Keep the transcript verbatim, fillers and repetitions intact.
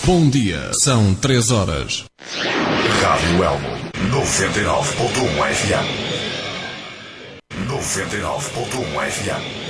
Bom dia, são três horas. Rádio Elmo, noventa e nove ponto um F M. noventa e nove ponto um F M.